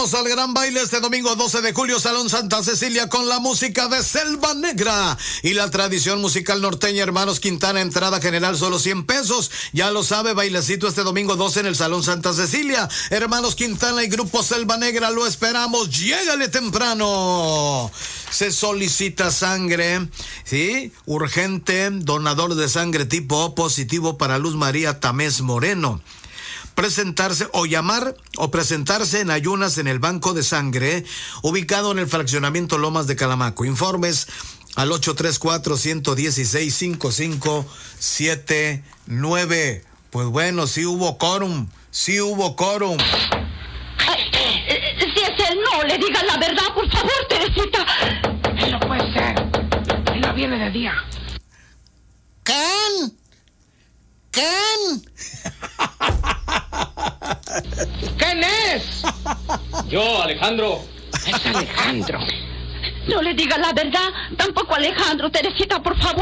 Al gran baile este domingo 12 de julio, Salón Santa Cecilia, con la música de Selva Negra y la tradición musical norteña. Hermanos Quintana, entrada general solo 100 pesos. Ya lo sabe, bailecito este domingo 12 en el Salón Santa Cecilia. Hermanos Quintana y Grupo Selva Negra, lo esperamos. Llégale temprano. Se solicita sangre, ¿sí? Urgente, donador de sangre tipo O positivo para Luz María Tamés Moreno. Presentarse o llamar o presentarse en ayunas en el banco de sangre ubicado en el fraccionamiento Lomas de Calamaco. Informes al 834-116-5579. Pues bueno, sí hubo quórum. Si es él, no le digan la verdad, por favor, Teresita. No puede ser. Él no viene de día. ¿Quién? ¿Quién es? Yo, Alejandro. Es Alejandro. No le digan la verdad, tampoco Alejandro, Teresita, por favor.